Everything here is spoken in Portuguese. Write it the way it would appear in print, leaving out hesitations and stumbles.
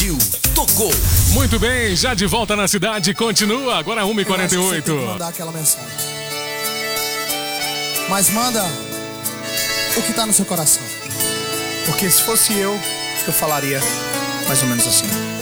pediu, tocou. Muito bem, já de volta na cidade, continua, agora 1h48. Mandar aquela mensagem. Mas manda o que tá no seu coração. Porque se fosse eu falaria mais ou menos assim.